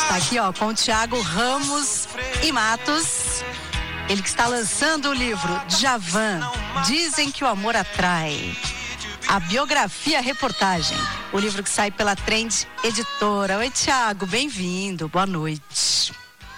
está aqui, ó, com o Thiago Ramos e Matos. Ele que está lançando o livro Djavan, Dizem que o Amor Atrai. A biografia reportagem. O livro que sai pela Trend Editora. Oi, Thiago, bem-vindo. Boa noite.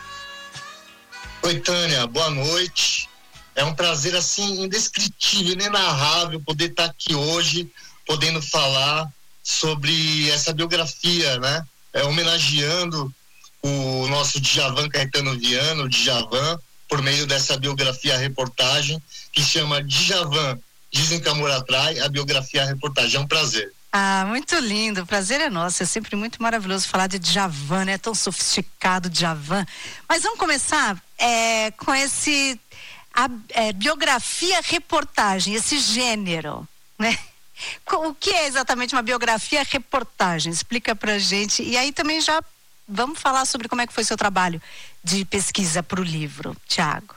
Oi, Tânia, boa noite. É um prazer, assim, indescritível, inenarrável poder estar aqui hoje, podendo falar sobre essa biografia, né? Homenageando o nosso Djavan Caetano Viana, o Djavan, por meio dessa biografia reportagem, que chama Djavan, Dizem que o Amor Atrai, a biografia reportagem. É um prazer. Ah, muito lindo, o prazer é nosso, é sempre muito maravilhoso falar de Djavan, né? Tão sofisticado Djavan. Mas vamos começar com esse biografia reportagem, esse gênero, né? O que é exatamente uma biografia reportagem? Explica pra gente. E aí também já vamos falar sobre como é que foi seu trabalho de pesquisa para o livro, Thiago.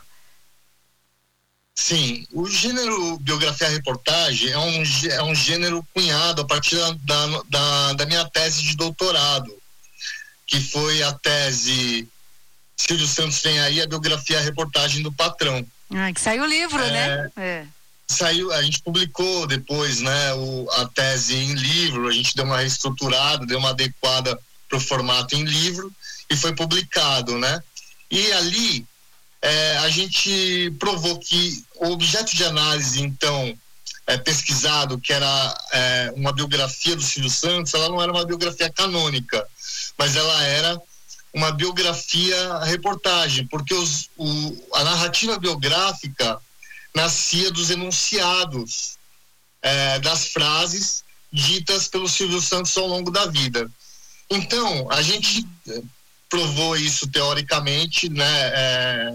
Sim, o gênero biografia-reportagem é um gênero cunhado a partir da minha tese de doutorado, que foi a tese Silvio Santos Vem Aí, a biografia-reportagem do Patrão. Que saiu o livro, né? Saiu, a gente publicou depois, né, a tese em livro, a gente deu uma reestruturada, deu uma adequada para o formato em livro e foi publicado, né? E ali a gente provou que o objeto de análise, então, pesquisado, que era uma biografia do Silvio Santos, ela não era uma biografia canônica, mas ela era uma biografia reportagem, porque a narrativa biográfica nascia dos enunciados das frases ditas pelo Silvio Santos ao longo da vida. Então, a gente provou isso teoricamente, né,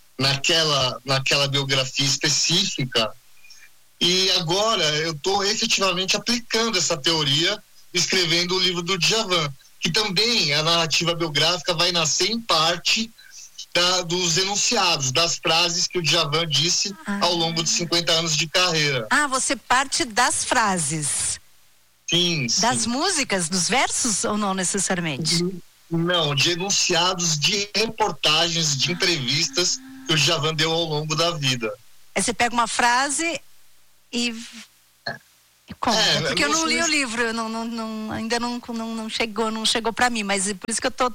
naquela biografia específica, e agora eu estou efetivamente aplicando essa teoria, escrevendo o livro do Djavan, que também a narrativa biográfica vai nascer em parte dos enunciados, das frases que o Djavan disse ao longo de 50 anos de carreira. Você parte das frases? Sim. Das músicas, dos versos ou não necessariamente? Não, de enunciados, de reportagens, de entrevistas que o Djavan deu ao longo da vida. Aí você pega uma frase e conta, porque eu não li o livro, ainda não chegou para mim, mas é por isso que eu tô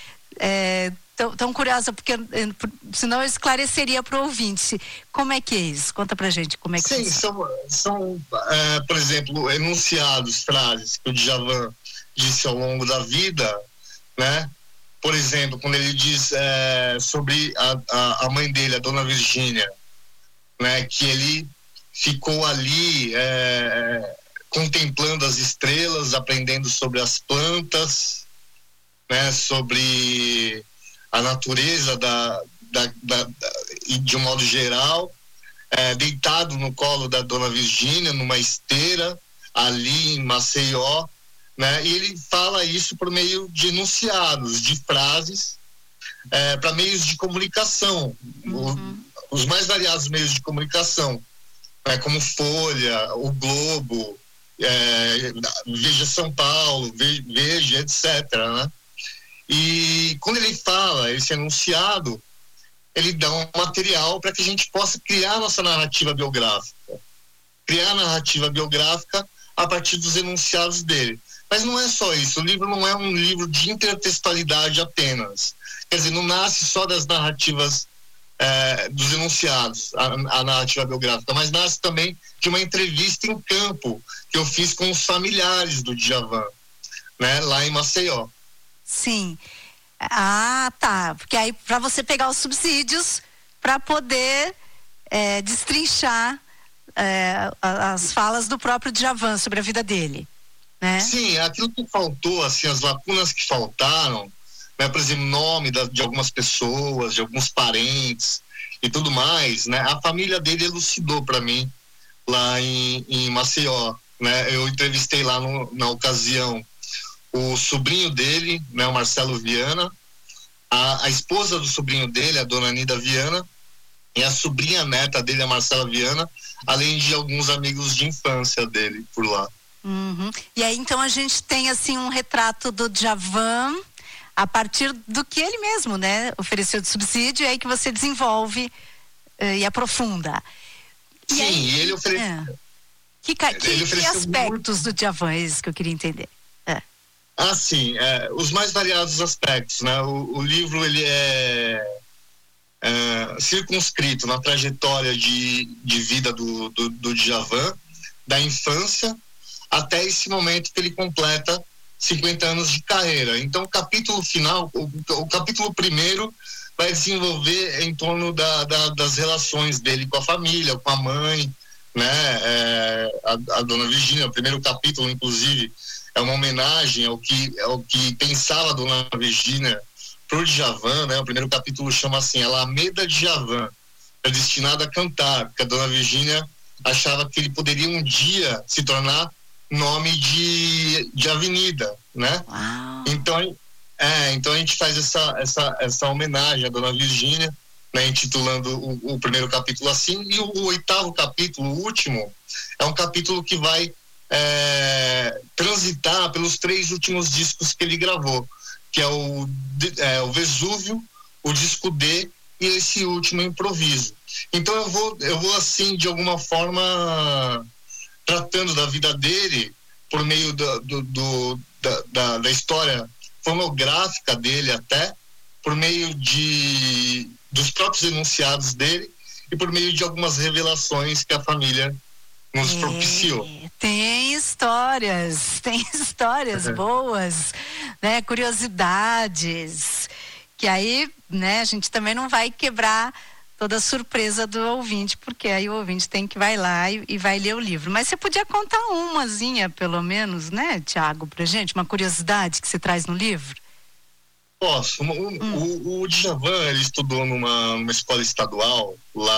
tão curiosa, porque senão eu esclareceria para o ouvinte. Como é que é isso? Conta pra gente como é que Sim, são por exemplo, enunciados, frases que o Djavan disse ao longo da vida, né? Por exemplo, quando ele diz sobre a mãe dele, a Dona Virgínia, né? Que ele ficou ali contemplando as estrelas, aprendendo sobre as plantas, né? Sobre a natureza de um modo geral, deitado no colo da Dona Virgínia, numa esteira, ali em Maceió, né? E ele fala isso por meio de enunciados, de frases, para meios de comunicação, os mais variados meios de comunicação, como Folha, o Globo, Veja São Paulo, Veja, etc., né? E quando ele fala esse enunciado, ele dá um material para que a gente possa criar a nossa narrativa biográfica. Criar a narrativa biográfica a partir dos enunciados dele. Mas não é só isso, o livro não é um livro de intertextualidade apenas. Quer dizer, não nasce só das narrativas dos enunciados, a narrativa biográfica, mas nasce também de uma entrevista em campo que eu fiz com os familiares do Djavan, né, lá em Maceió. Sim. Tá. Porque aí para você pegar os subsídios para poder destrinchar as falas do próprio Djavan sobre a vida dele, né? Sim, aquilo que faltou, assim, as lacunas que faltaram, né, por exemplo, nome de algumas pessoas, de alguns parentes e tudo mais, né? A família dele elucidou para mim lá em Maceió, né? Eu entrevistei lá na ocasião o sobrinho dele, né, o Marcelo Viana, a esposa do sobrinho dele, a dona Nida Viana, e a sobrinha neta dele, a Marcela Viana, além de alguns amigos de infância dele por lá. E aí então a gente tem assim um retrato do Djavan a partir do que ele mesmo, né, ofereceu de subsídio, é aí que você desenvolve e aprofunda. Sim, e ele ofereceu... Que aspectos do Djavan, é isso que eu queria entender. Sim, os mais variados aspectos, né? O livro, ele é circunscrito na trajetória de vida do Djavan, da infância até esse momento que ele completa 50 anos de carreira. Então, o capítulo final, o capítulo primeiro vai desenvolver em torno das relações dele com a família, com a mãe, né? A Dona Virgínia, o primeiro capítulo, inclusive, é uma homenagem ao que pensava a Dona Virgínia pro Djavan, né? O primeiro capítulo chama assim, Alameda Djavan, predestinada a cantar, porque a Dona Virgínia achava que ele poderia um dia se tornar nome de avenida, né? Uau. Então a gente faz essa homenagem à Dona Virgínia, né, intitulando o primeiro capítulo assim, e o oitavo capítulo, o último, é um capítulo que vai transitar pelos 3 últimos discos que ele gravou, que é o Vesúvio, o disco D e esse último, Improviso. Então eu vou assim, de alguma forma, tratando da vida dele por meio da história fonográfica dele, até por meio dos próprios enunciados dele e por meio de algumas revelações que a família nos propiciou. Tem histórias boas, né? Curiosidades, que aí, né, a gente também não vai quebrar toda a surpresa do ouvinte, porque aí o ouvinte tem que vai lá e vai ler o livro. Mas você podia contar umazinha, pelo menos, né, Thiago, pra gente, uma curiosidade que você traz no livro? Posso. O Djavan, ele estudou numa escola estadual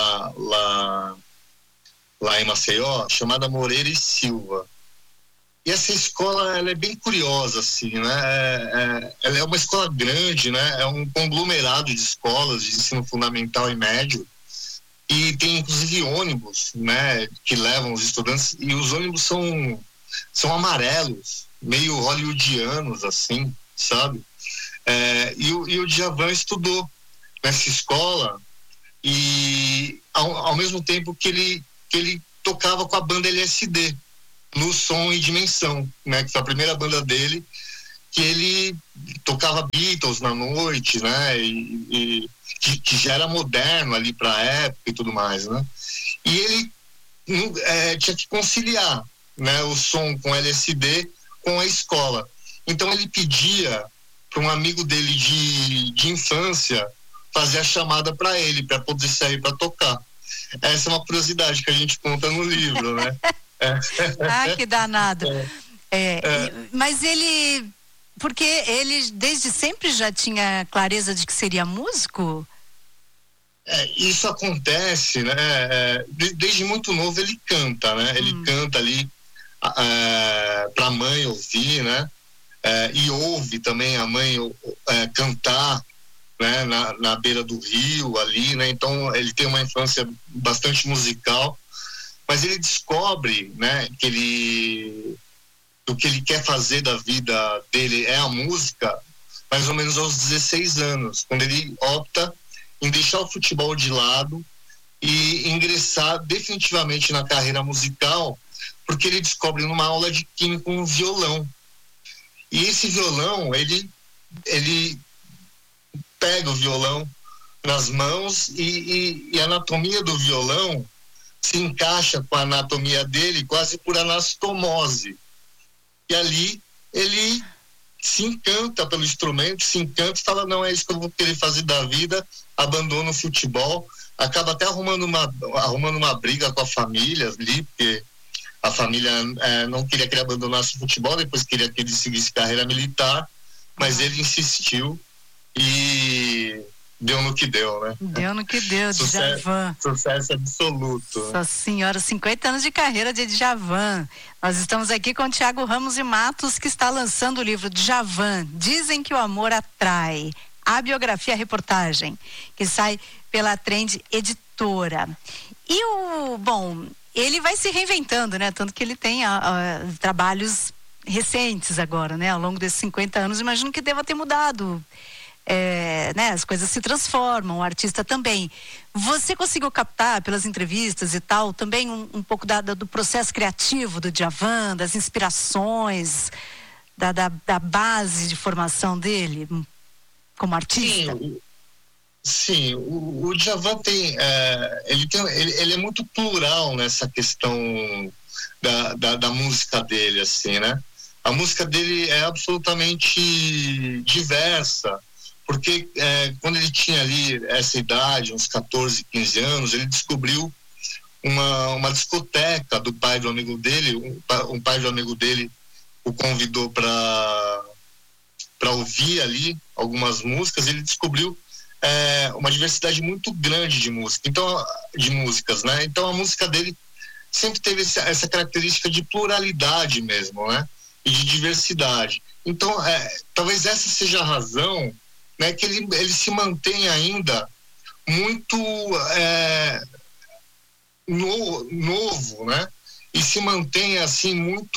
lá em Maceió, chamada Moreira e Silva. E essa escola, ela é bem curiosa, assim, né? Ela é uma escola grande, né? É um conglomerado de escolas de ensino fundamental e médio. E tem, inclusive, ônibus, né? Que levam os estudantes. E os ônibus são amarelos, meio hollywoodianos, assim, sabe? E o Djavan estudou nessa escola e ao mesmo tempo que ele tocava com a banda LSD no Som e Dimensão, né, que foi a primeira banda dele, que ele tocava Beatles na noite, né, e que já era moderno ali para a época e tudo mais, né, e ele tinha que conciliar, né, o som com LSD com a escola. Então ele pedia para um amigo dele de infância fazer a chamada para ele, para poder sair para tocar. Essa é uma curiosidade que a gente conta no livro, né? Que danado. Mas ele... Porque ele desde sempre já tinha clareza de que seria músico? Isso acontece, né? Desde muito novo ele canta, né? Ele canta ali para a mãe ouvir, né? E ouve também a mãe cantar, né, na beira do rio ali, né? Então ele tem uma infância bastante musical, mas ele descobre, né, o que ele quer fazer da vida dele é a música, mais ou menos aos 16 anos, quando ele opta em deixar o futebol de lado e ingressar definitivamente na carreira musical, porque ele descobre numa aula de química um violão. E esse violão, ele pega o violão nas mãos e a anatomia do violão se encaixa com a anatomia dele quase por anastomose. E ali ele se encanta pelo instrumento, se encanta e fala, não, é isso que eu vou querer fazer da vida, abandona o futebol, acaba até arrumando uma briga com a família ali, porque a família não queria que ele abandonasse o futebol, depois queria que ele seguisse carreira militar, mas ele insistiu e deu no que deu, né? Deu no que deu, Djavan. Sucesso absoluto. Nossa senhora, 50 anos de carreira de Djavan. Nós estamos aqui com o Thiago Ramos e Matos, que está lançando o livro Djavan, Dizem que o Amor Atrai, a biografia, a reportagem, que sai pela Trend Editora. E ele vai se reinventando, né? Tanto que ele tem trabalhos recentes agora, né? Ao longo desses 50 anos, imagino que deva ter mudado. Né? As coisas se transformam, o artista também. Você conseguiu captar pelas entrevistas e tal também um pouco do processo criativo do Djavan, das inspirações, da base de formação dele como artista? Sim, o Djavan tem, ele é muito plural nessa questão da música dele, assim, né? A música dele é absolutamente diversa, porque quando ele tinha ali essa idade, uns 14, 15 anos, ele descobriu uma discoteca do pai do amigo dele. Um pai do amigo dele o convidou para ouvir ali algumas músicas. Ele descobriu uma diversidade muito grande de músicas, né? Então a música dele sempre teve essa característica de pluralidade mesmo, né? E de diversidade. Então talvez essa seja a razão, né, que ele se mantém ainda muito novo, né? E se mantém assim muito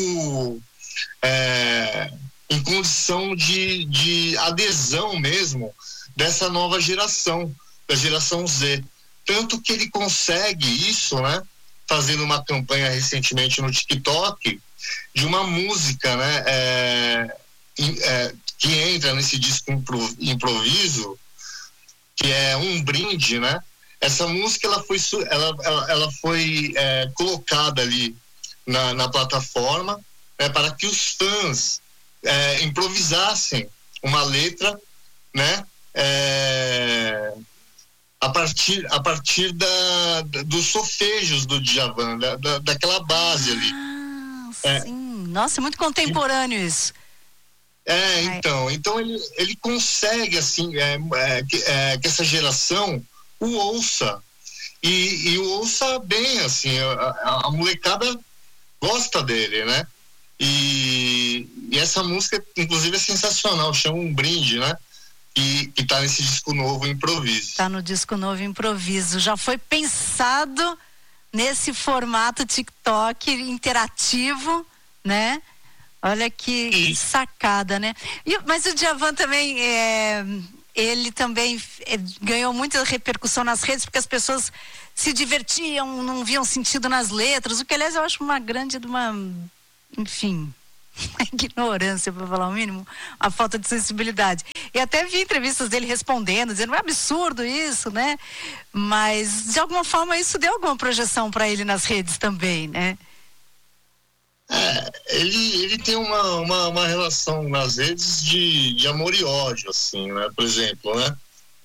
em condição de adesão mesmo dessa nova geração, da geração Z. Tanto que ele consegue isso, né? Fazendo uma campanha recentemente no TikTok de uma música, né? Que entra nesse disco Improviso, que é Um Brinde, né? Essa música ela foi colocada ali na plataforma, para que os fãs improvisassem uma letra, né? A partir dos solfejos do Djavan, daquela base ali. Sim. Nossa, é muito contemporâneo isso. Então ele consegue assim que essa geração o ouça e o ouça bem, assim, a molecada gosta dele, né? E essa música inclusive é sensacional, chama Um Brinde, né? Que tá nesse disco novo Improviso. Tá no disco novo Improviso. Já foi pensado nesse formato TikTok interativo, né? Olha que sacada, né? Mas o Djavan também, ele também ganhou muita repercussão nas redes, porque as pessoas se divertiam, não viam sentido nas letras, o que, aliás, eu acho enfim, ignorância, para falar o mínimo, a falta de sensibilidade. E até vi entrevistas dele respondendo, dizendo, é absurdo isso, né? Mas, de alguma forma, isso deu alguma projeção para ele nas redes também, né? Ele tem uma relação nas redes de amor e ódio, assim, né? Por exemplo, né?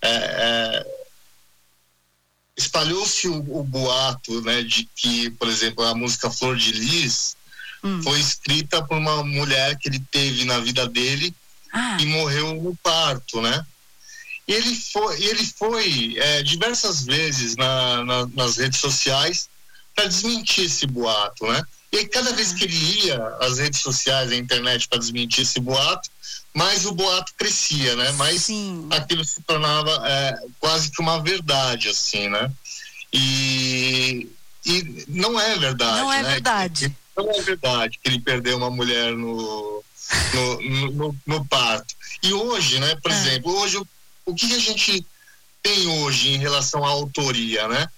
Espalhou-se o boato, né, de que, por exemplo, a música Flor de Lis foi escrita por uma mulher que ele teve na vida dele e morreu no parto, né? E ele foi diversas vezes nas redes sociais para desmentir esse boato, né? E aí, cada vez que ele ia às redes sociais, à internet, para desmentir esse boato, mais o boato crescia, né? Mais aquilo se tornava quase que uma verdade, assim, né? E não é verdade, não é verdade. Não é verdade que ele perdeu uma mulher no parto. E hoje, né? Por exemplo, hoje, o que a gente tem hoje em relação à autoria, né?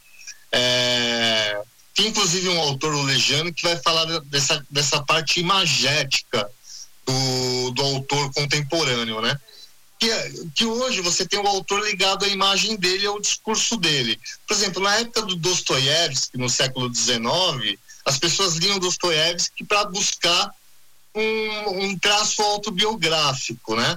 Tem inclusive um autor, o Lejano, que vai falar dessa parte imagética do autor contemporâneo, né? Que hoje você tem o autor ligado à imagem dele, ao discurso dele. Por exemplo, na época do Dostoiévski, no século XIX, as pessoas liam Dostoiévski para buscar um traço autobiográfico, né?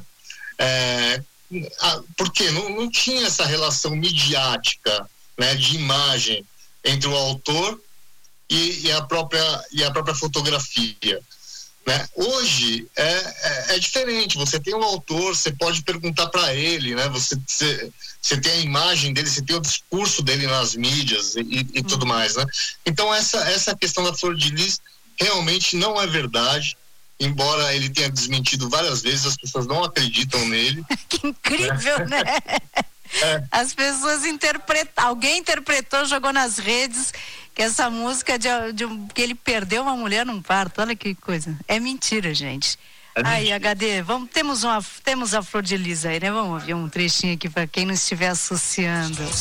Porque não tinha essa relação midiática, né, de imagem entre o autor e a própria fotografia, né? Hoje é diferente. Você tem um autor, você pode perguntar para ele, né? Você tem a imagem dele, você tem o discurso dele nas mídias e tudo mais, né? Então essa questão da Flor de Lis realmente não é verdade, embora ele tenha desmentido várias vezes, as pessoas não acreditam nele. Que incrível, né? As pessoas alguém interpretou, jogou nas redes que essa música que ele perdeu uma mulher num parto. Olha que coisa. É mentira, gente. Aí, HD, temos a Flor de Lis aí, né? Vamos ouvir um trechinho aqui para quem não estiver associando.